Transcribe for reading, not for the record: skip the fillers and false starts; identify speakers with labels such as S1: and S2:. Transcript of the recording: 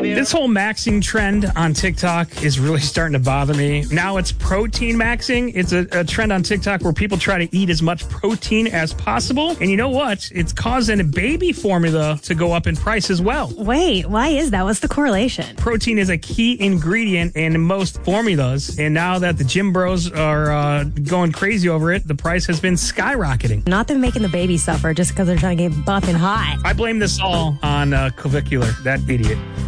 S1: This whole maxing trend on TikTok is really starting to bother me. Now it's protein maxing. It's a trend on TikTok where people try to eat as much protein as possible. And you know what? It's causing baby formula to go up in price as well.
S2: Wait, why is that? What's the correlation?
S1: Protein is a key ingredient in most formulas. And now that the gym bros are going crazy over it, the price has been skyrocketing.
S2: Not them making the baby suffer just because they're trying to get buff and hot.
S1: I blame this all on Clavicular, that idiot.